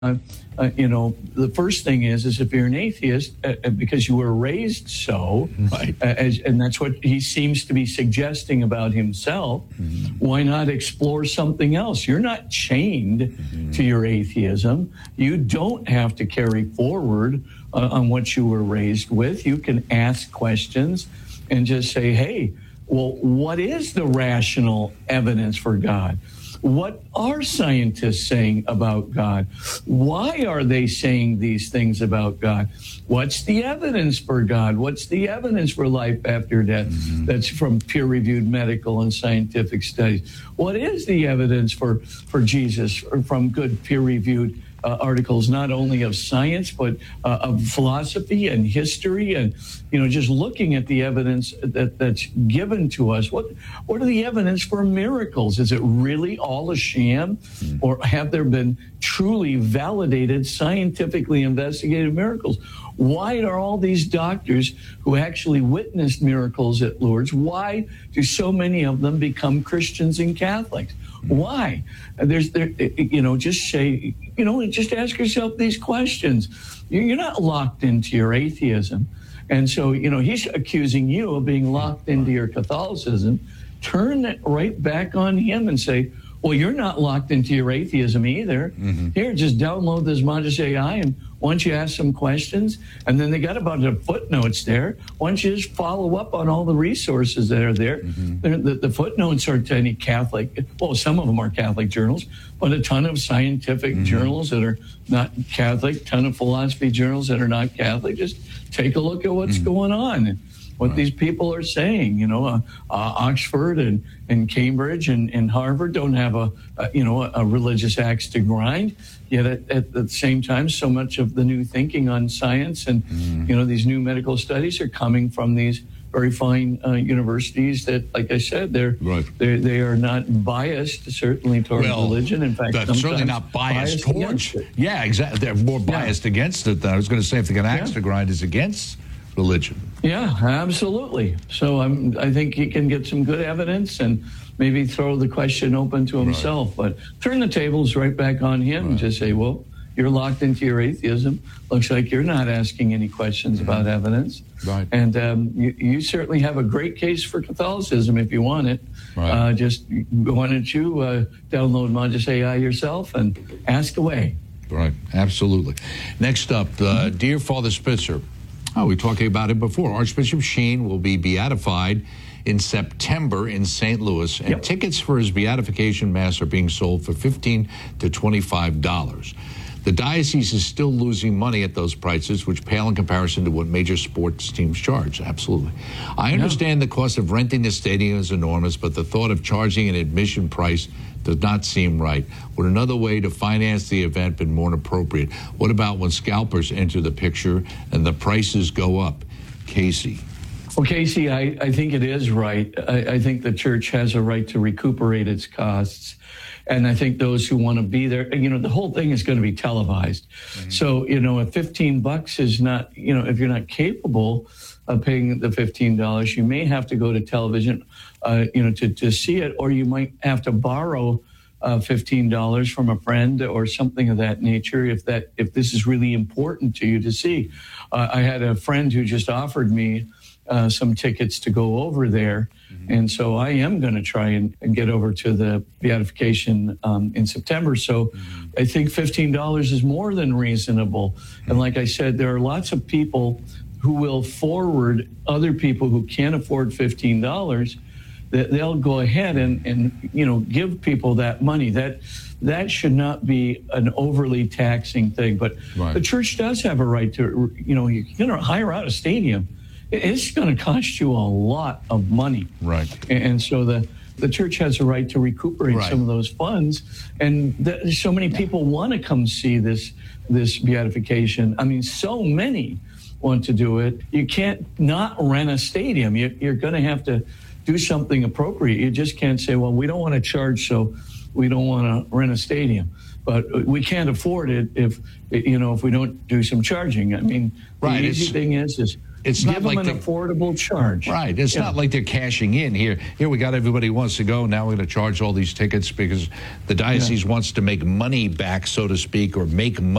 The first thing is if you're an atheist, because you were raised so, right, and that's what he seems to be suggesting about himself, why not explore something else? You're not chained to your atheism. You don't have to carry forward on what you were raised with. You can ask questions and just say, hey, well, what is the rational evidence for God? What are scientists saying about God? Why are they saying these things about God? What's the evidence for God? What's the evidence for life after death? That's from peer-reviewed medical and scientific studies. What is the evidence for Jesus from good peer-reviewed articles, not only of science, but of philosophy and history, and just looking at the evidence that's given to us. What are the evidence for miracles? Is it really all a sham, or have there been truly validated, scientifically investigated miracles? Why are all these doctors who actually witnessed miracles at Lourdes, why do so many of them become Christians and Catholics? Why? Just ask yourself these questions. You're not locked into your atheism. And so, he's accusing you of being locked into your Catholicism. Turn that right back on him and say, well, you're not locked into your atheism either. Here, just download this Montes AI, and once you ask some questions, and then they got a bunch of footnotes there. Once you just follow up on all the resources that are there, the footnotes are to any Catholic, well, some of them are Catholic journals, but a ton of scientific journals that are not Catholic, ton of philosophy journals that are not Catholic. Just take a look at what's going on. What these people are saying, Oxford and Cambridge and Harvard don't have a religious axe to grind. Yet at the same time, so much of the new thinking on science and these new medical studies are coming from these very fine universities that, like I said, they are not biased certainly towards religion. In fact, that's certainly not biased towards it. Yeah, exactly. They're more biased against it. I was going to say, if they got an axe to grind, is against religion. Yeah, absolutely. So I think he can get some good evidence and maybe throw the question open to himself, but turn the tables right back on him and just say, well, you're locked into your atheism. Looks like you're not asking any questions about evidence. Right. And you certainly have a great case for Catholicism if you want it. Right. Just why don't you download Montes AI yourself and ask away. Right, absolutely. Next up, dear Father Spitzer. Oh, we talked about it before. Archbishop Sheen will be beatified in September in St. Louis, and tickets for his beatification mass are being sold for $15 to $25. The diocese is still losing money at those prices, which pale in comparison to what major sports teams charge. Absolutely. I understand the cost of renting the stadium is enormous, but the thought of charging an admission price does not seem right. Would another way to finance the event been more appropriate? What about when scalpers enter the picture and the prices go up? Casey. Well, Casey, I think it is right. I think the church has a right to recuperate its costs. And I think those who want to be there, the whole thing is going to be televised. So, if $15 is not, if you're not capable of paying the $15, you may have to go to television, to see it, or you might have to borrow $15 from a friend or something of that nature if this is really important to you to see. I had a friend who just offered me some tickets to go over there. And so I am going to try and get over to the beatification in September. So I think $15 is more than reasonable. And like I said, there are lots of people who will forward other people who can't afford $15, that they'll go ahead and give people that money. That should not be an overly taxing thing. But the church does have a right to, you're going to hire out a stadium. It's going to cost you a lot of money. Right. And so the church has a right to recuperate some of those funds. And so many people want to come see this beatification. I mean, so many want to do it. You can't not rent a stadium. You're going to have to do something appropriate. You just can't say, well, we don't want to charge, so we don't want to rent a stadium. But we can't afford it if we don't do some charging. I mean, the easy thing is It's Give not like them an affordable charge. Right. It's not like they're cashing in here. Here we got everybody who wants to go. Now we're going to charge all these tickets because the diocese wants to make money back, so to speak, or make money.